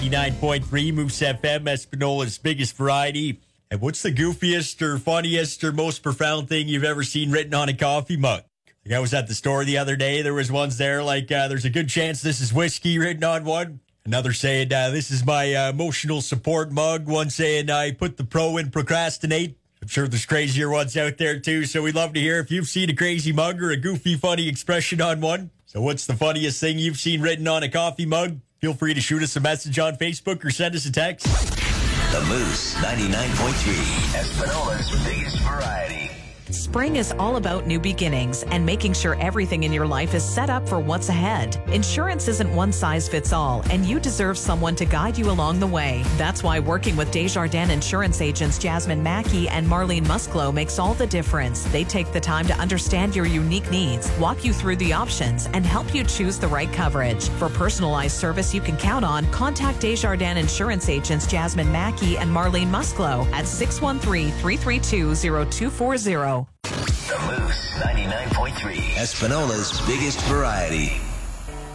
9.3 Moose FM, Espinola's biggest variety. And what's the goofiest or funniest or most profound thing you've ever seen written on a coffee mug? Like I was at the store the other day. There was ones there like, there's a good chance this is whiskey written on one. Another saying, this is my emotional support mug. One saying, I put the pro in procrastinate. I'm sure there's crazier ones out there too. So we'd love to hear if you've seen a crazy mug or a goofy, funny expression on one. So what's the funniest thing you've seen written on a coffee mug? Feel free to shoot us a message on Facebook or send us a text. The Moose 99.3, Espinola's biggest variety. Spring is all about new beginnings and making sure everything in your life is set up for what's ahead. Insurance isn't one size fits all, and you deserve someone to guide you along the way. That's why working with Desjardins insurance agents Jasmine Mackey and Marlene Musclo makes all the difference. They take the time to understand your unique needs, walk you through the options, and help you choose the right coverage. For personalized service you can count on, contact Desjardins insurance agents Jasmine Mackey and Marlene Musclo at 613-332-0240. The Moose 99.3, Espinola's biggest variety.